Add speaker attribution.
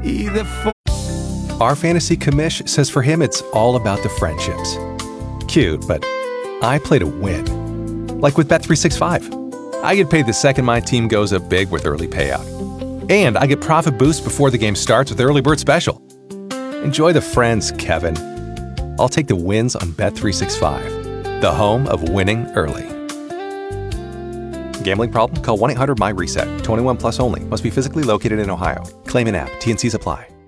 Speaker 1: Our fantasy commish says for him it's all about the friendships. Cute, but I play to win. Like with Bet365. I get paid the second my team goes up big with early payout. And I get profit boost before the game starts with Early Bird Special. Enjoy the friends, Kevin. I'll take the wins on Bet365, the home of winning early. Gambling problem? Call 1-800-MY-RESET. 21 plus only. Must be physically located in Ohio. Claim in app. T&Cs apply.